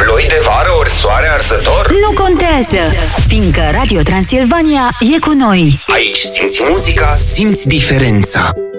Ploi de vară ori soare arsător? Nu contează, fiindcă Radio Transilvania e cu noi. Aici simți muzica, simți diferența.